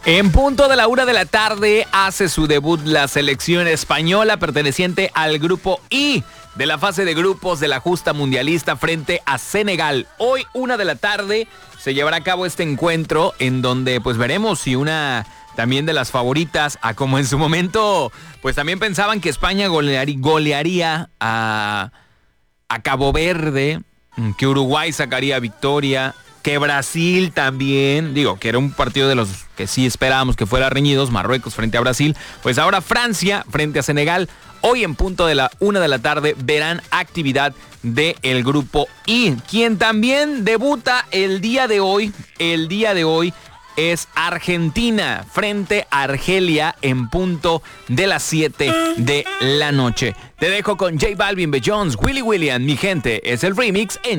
En punto de la 1 de la tarde hace su debut la selección española perteneciente al grupo I de la fase de grupos de la justa mundialista frente a Senegal. Hoy 1 de la tarde se llevará a cabo este encuentro en donde pues veremos si una también de las favoritas, a como en su momento pues también pensaban que España golearía a Cabo Verde, que Uruguay sacaría victoria, que Brasil también, que era un partido de los que sí esperábamos que fuera reñidos, Marruecos frente a Brasil, pues ahora Francia frente a Senegal. Hoy en punto de la 1 de la tarde verán actividad del grupo I. Quien también debuta el día de hoy es Argentina frente a Argelia en punto de las 7 de la noche. Te dejo con J Balvin, B. Jones, Willy William, mi gente, es el remix en